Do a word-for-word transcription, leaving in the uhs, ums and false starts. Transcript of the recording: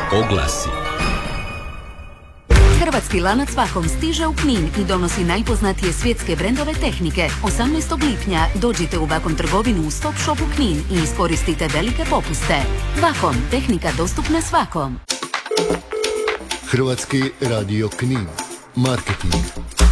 Oglasi. Hrvatski lanac Vahom stiže u Knin i donosi najpoznatije svjetske brendove tehnike. osamnaestog lipnja dođite u Vahom trgovinu u Stop Shopu Knin i iskoristite velike popuste. Vahom, tehnika dostupna svakom. Hrvatski radio Knin. Marketing.